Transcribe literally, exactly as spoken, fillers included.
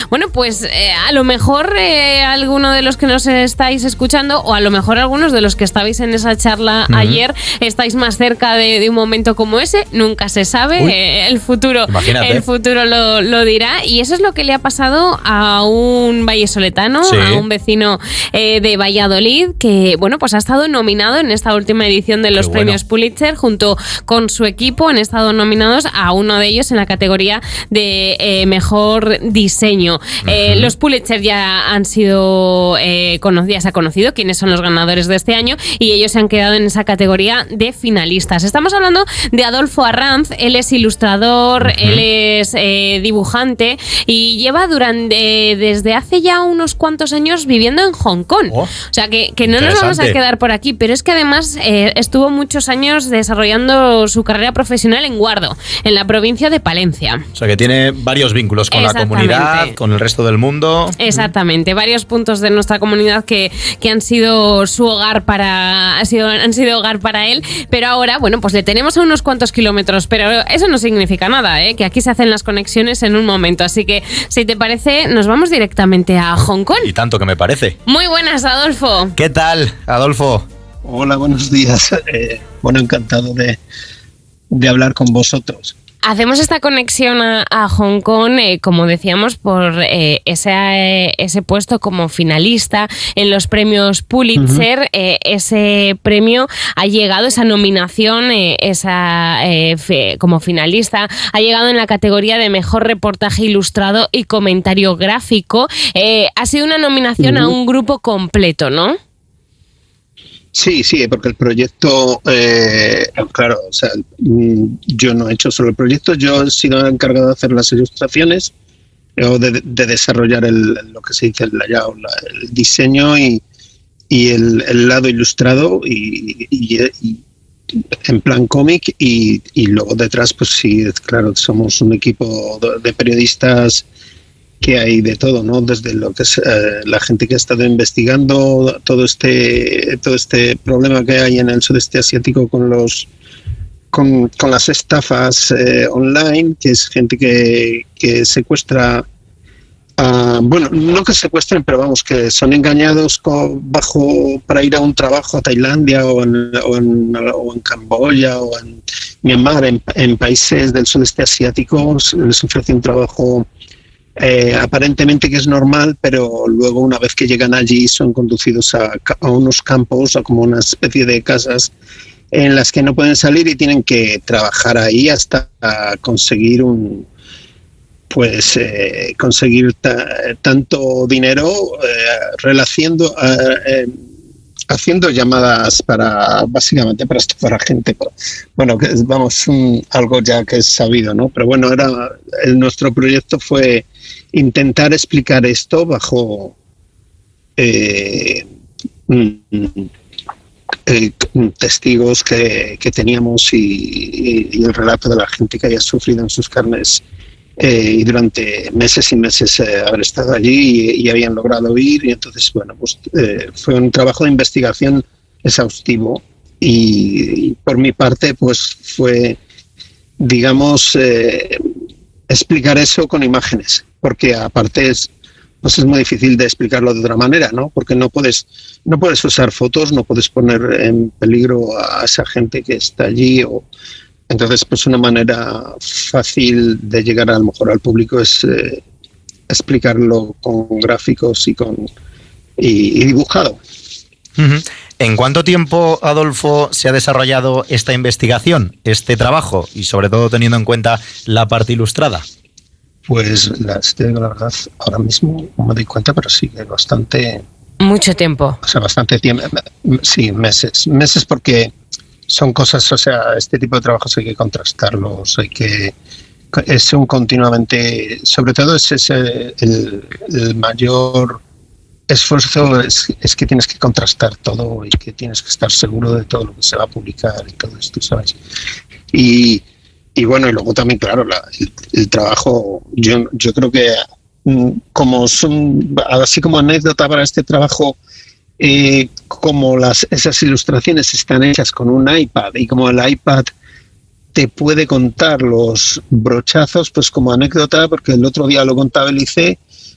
Bueno, pues eh, a lo mejor eh, alguno de los que nos estáis escuchando, o a lo mejor algunos de los que estabais en esa charla uh-huh. ayer, estáis más cerca de, de un momento como ese. Nunca se sabe. Eh, el futuro, el futuro lo, lo dirá. Y eso es lo que le ha pasado a un vallesoletano, sí. a un vecino eh, de Valladolid, que bueno, pues ha estado nominado en esta última edición de los Qué premios bueno. Pulitzer, junto con su equipo. Han estado nominados a uno de ellos en la categoría de eh, mejor diseño. Uh-huh. Eh, los Pulitzer ya han sido eh, conocidos, se ha conocido quiénes son los ganadores de este año, y ellos se han quedado en esa categoría de finalistas. Estamos hablando de Adolfo Arranz. Él es ilustrador, uh-huh. él es eh, dibujante y lleva durante desde hace ya unos cuantos años viviendo en Hong Kong. Oh, o sea que, que no nos vamos a quedar por aquí, pero es que además eh, estuvo muchos años desarrollando su carrera profesional en Guardo, en la provincia de Palencia. O sea que tiene varios vínculos con la comunidad, con el resto del mundo. Exactamente, varios puntos de nuestra comunidad que, que han sido su hogar para ha sido, han sido hogar para él, pero ahora, bueno, pues le tenemos a unos cuantos kilómetros, pero eso no significa nada, ¿eh? Que aquí se hacen las conexiones en un momento, así que si te parece, nos vamos directamente a Hong Kong. Y tanto que me parece. Muy buenas, Adolfo. ¿Qué tal, Adolfo? Hola, buenos días. Eh, bueno, encantado de, de hablar con vosotros. Hacemos esta conexión a, a Hong Kong, eh, como decíamos, por eh, ese, eh, ese puesto como finalista en los premios Pulitzer. Uh-huh. Eh, ese premio ha llegado, esa nominación, eh, esa eh, fe, como finalista, ha llegado en la categoría de mejor reportaje ilustrado y comentario gráfico. Eh, ha sido una nominación uh-huh. a un grupo completo, ¿no? Sí, sí, porque el proyecto, eh, claro, o sea, yo no he hecho solo el proyecto, yo he sido encargado de hacer las ilustraciones o de, de desarrollar el, lo que se dice el layout, el diseño y, y el, el lado ilustrado y, y, y en plan cómic y, y luego detrás, pues sí, claro, somos un equipo de periodistas que hay de todo, ¿no? Desde lo que es eh, la gente que ha estado investigando todo este todo este problema que hay en el sudeste asiático con los con, con las estafas eh, online, que es gente que, que secuestra uh, bueno, no que secuestren, pero vamos, que son engañados con, bajo para ir a un trabajo a Tailandia o en, o en, o en Camboya o en Myanmar, en, en países del sudeste asiático, les ofrece un trabajo Eh, aparentemente que es normal, pero luego una vez que llegan allí son conducidos a, a unos campos, a como una especie de casas en las que no pueden salir y tienen que trabajar ahí hasta conseguir un pues eh, conseguir ta- tanto dinero eh, relacionando eh, eh, haciendo llamadas para básicamente para estafar a gente. Bueno, que es, vamos, un, algo ya que es sabido, ¿no? Pero bueno, era el, nuestro proyecto fue intentar explicar esto bajo eh, eh, testigos que, que teníamos y, y el relato de la gente que haya sufrido en sus carnes eh, y durante meses y meses eh, haber estado allí y, y habían logrado ir. Y entonces, bueno, pues eh, fue un trabajo de investigación exhaustivo y, y por mi parte, pues fue, digamos, eh, explicar eso con imágenes, porque aparte es, pues es muy difícil de explicarlo de otra manera, ¿no? Porque no puedes, no puedes usar fotos, no puedes poner en peligro a esa gente que está allí. O, entonces, pues una manera fácil de llegar a lo mejor al público es eh, explicarlo con gráficos y con y, y dibujado. Uh-huh. ¿En cuánto tiempo, Adolfo, se ha desarrollado esta investigación, este trabajo, y sobre todo teniendo en cuenta la parte ilustrada? Pues la, la verdad, ahora mismo no me doy cuenta, pero sí que bastante... Mucho tiempo. O sea, bastante tiempo, sí, meses. Meses porque son cosas, o sea, este tipo de trabajos hay que contrastarlos, hay que... Es un continuamente... Sobre todo es ese el, el mayor... esfuerzo es, es que tienes que contrastar todo y que tienes que estar seguro de todo lo que se va a publicar y todo esto, ¿sabes? Y, y bueno, y luego también, claro, la, el, el trabajo, yo, yo creo que como son, así como anécdota para este trabajo, eh, como las esas ilustraciones están hechas con un iPad y como el iPad te puede contar los brochazos, pues como anécdota, porque el otro día lo contabilicé,